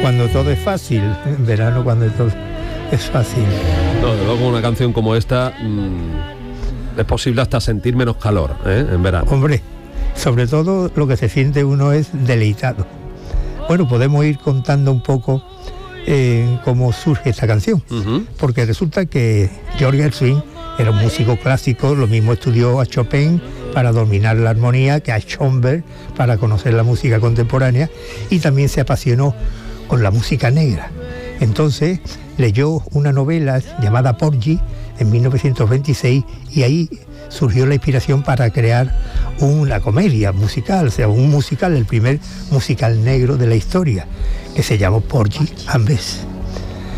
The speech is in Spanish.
cuando todo es fácil, en verano cuando todo es fácil. No, de luego una canción como esta es posible hasta sentir menos calor, en verano. Hombre, sobre todo lo que se siente uno es deleitado. Bueno, podemos ir contando un poco cómo surge esta canción, porque resulta que George Gershwin era un músico clásico, lo mismo estudió a Chopin para dominar la armonía que a Schoenberg para conocer la música contemporánea, y también se apasionó con la música negra. Entonces leyó una novela llamada Porgy en 1926 y ahí surgió la inspiración para crear una comedia musical, o sea, un musical, el primer musical negro de la historia, que se llamó Porgy and Bess.